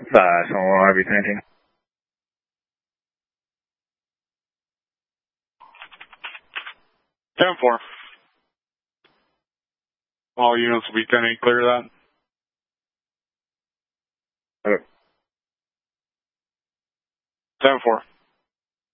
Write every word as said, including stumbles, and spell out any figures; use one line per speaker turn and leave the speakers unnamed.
Five, so R V seventeen.
ten four. All units will be ten eight clear of that.
Okay.
ten four.